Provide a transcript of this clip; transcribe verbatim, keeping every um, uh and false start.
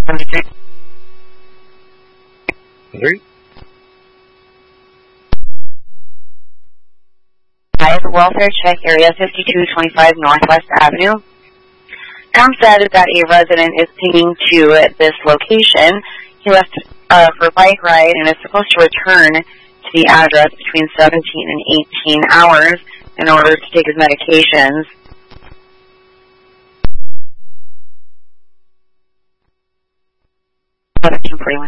Three. Five, welfare check area fifty-two twenty-five Northwest Avenue. Tom said that a resident is pinging to this location. He left uh, for a bike ride and is supposed to return to the address between seventeen and eighteen hours in order to take his medications. seventeen forty-one.